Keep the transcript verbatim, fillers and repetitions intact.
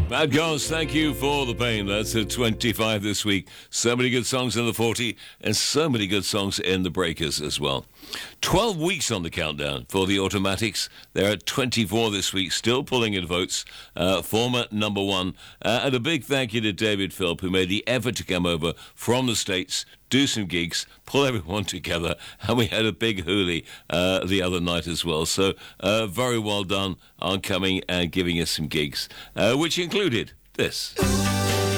Bad Girls, thank you for the pain. That's at twenty-five this week. So many good songs in the forty and so many good songs in the breakers as well. twelve weeks on the countdown for the Automatics. They're at twenty-four this week, still pulling in votes. Uh, former number one. Uh, and a big thank you to David Philp, who made the effort to come over from the States, do some gigs, pull everyone together, and we had a big hoolie uh, the other night as well. So uh, very well done on coming and giving us some gigs, uh, which included this.